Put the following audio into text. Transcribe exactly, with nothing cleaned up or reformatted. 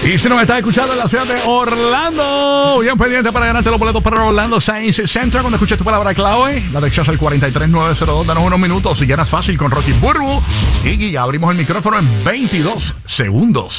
Y si nos estás escuchando en la ciudad de Orlando, bien pendiente para ganarte los boletos para Orlando Science Center. Cuando escuches tu palabra clave, la textas al cuatro tres nueve cero dos. Danos unos minutos. Si ganas fácil con Rocky Burbu. Y ya abrimos el micrófono en veintidós segundos.